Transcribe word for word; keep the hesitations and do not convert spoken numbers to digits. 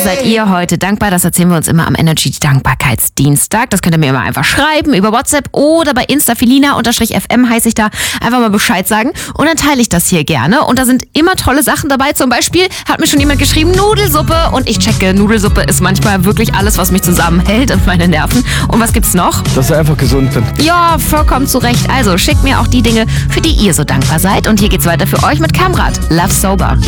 seid ihr heute dankbar? Das erzählen wir uns immer am Energy Dankbarkeitsdienstag. Das könnt ihr mir immer einfach schreiben über WhatsApp oder bei Insta Felina-F M heiße ich da. Einfach mal Bescheid sagen und dann teile ich das hier gerne. Und da sind immer tolle Sachen dabei. Zum Beispiel hat mir schon jemand geschrieben, Nudelsuppe. Und ich checke, Nudelsuppe ist manchmal wirklich alles, was mich zusammenhält und meine Nerven. Und was gibt's noch? Dass ich einfach gesund bin. Ja, vollkommen zu Recht. Also schickt mir auch die Dinge, für die ihr so dankbar seid. Und hier geht's weiter für euch mit Kamrat. Love Sober.